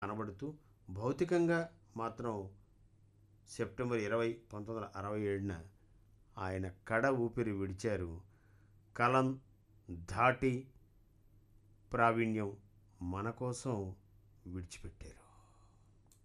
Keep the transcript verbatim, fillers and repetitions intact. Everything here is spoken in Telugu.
కనబడుతూ భౌతికంగా మాత్రం సెప్టెంబర్ ఇరవై పంతొమ్మిది వందల అరవై ఏడున ఆయన కడ ఊపిరి విడిచారు. కలం ధాటి ప్రావీణ్యం మన కోసం విడిచిపెట్టారు.